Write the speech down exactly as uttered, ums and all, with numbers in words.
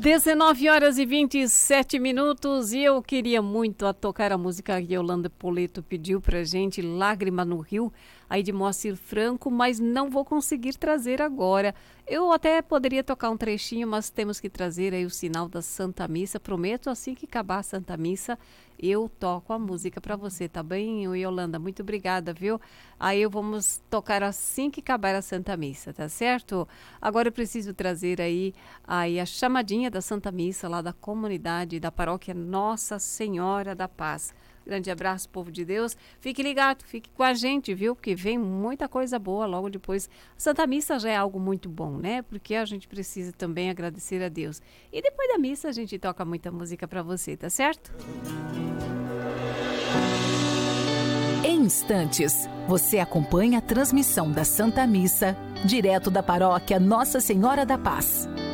dezenove horas e vinte e sete minutos e eu queria muito a tocar a música que Yolanda Poleto pediu pra gente, Lágrima no Rio, aí de Moacir Franco, mas não vou conseguir trazer agora. Eu até poderia tocar um trechinho, mas temos que trazer aí o sinal da Santa Missa. Prometo, assim que acabar a Santa Missa, eu toco a música para você, tá bem, Yolanda? Muito obrigada, viu? Aí vamos tocar assim que acabar a Santa Missa, tá certo? Agora eu preciso trazer aí, aí a chamadinha da Santa Missa lá da comunidade da paróquia Nossa Senhora da Paz. Grande abraço, povo de Deus. Fique ligado, fique com a gente, viu? Porque vem muita coisa boa logo depois. A Santa Missa já é algo muito bom, né? Porque a gente precisa também agradecer a Deus. E depois da missa a gente toca muita música para você, tá certo? Em instantes, você acompanha a transmissão da Santa Missa, direto da paróquia Nossa Senhora da Paz.